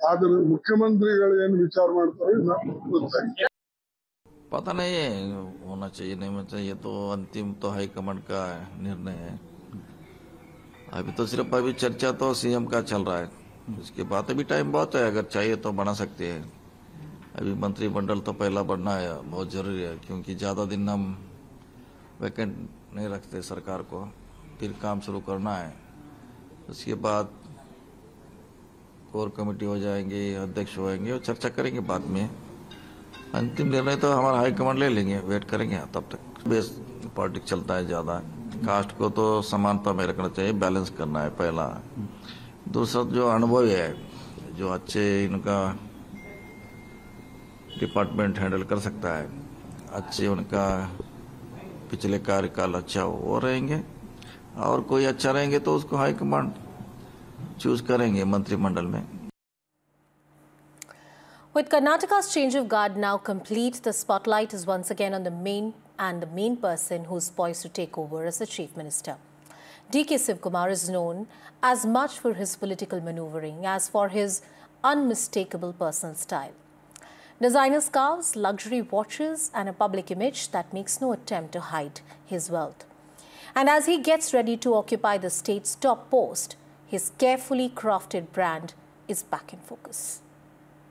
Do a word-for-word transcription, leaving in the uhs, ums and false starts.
ಆದ್ರೆ ಮುಖ್ಯಮಂತ್ರಿಗಳು ಏನು ವಿಚಾರ ಮಾಡ್ತಾರೆ ಗೊತ್ತಾಗಿಲ್ಲ. पता नहीं है, होना चाहिए नहीं होना चाहिए, तो अंतिम तो हाईकमांड का निर्णय है। अभी तो सिर्फ अभी चर्चा तो सीएम का चल रहा है, इसके बाद अभी टाइम बहुत है, अगर चाहिए तो बना सकते हैं। अभी मंत्रिमंडल तो पहला बढ़ना है, बहुत जरूरी है, क्योंकि ज़्यादा दिन हम वैकेंट नहीं रखते सरकार को, फिर काम शुरू करना है। उसके बाद कोर कमेटी हो जाएंगे, अध्यक्ष होएंगे और चर्चा करेंगे बाद में। अंतिम निर्णय तो हमारा हाईकमांड ले लेंगे, वेट करेंगे तब तक। बेस पॉलिटिक्स चलता है ज़्यादा, कास्ट को तो समानता में रखना चाहिए, बैलेंस करना है पहला। दूसरा जो अनुभव है, जो अच्छे इनका डिपार्टमेंट हैंडल कर सकता है, अच्छे उनका पिछले कार्यकाल अच्छा हो वो रहेंगे, और कोई अच्छा रहेंगे तो उसको हाईकमांड चूज करेंगे मंत्रिमंडल में। With Karnataka's change of guard now complete, the spotlight is once again on the main and the main person who is poised to take over as the Chief Minister. D K Sivkumar is known as much for his political maneuvering as for his unmistakable personal style. Designer scarves, luxury watches and a public image that makes no attempt to hide his wealth. And as he gets ready to occupy the state's top post, his carefully crafted brand is back in focus.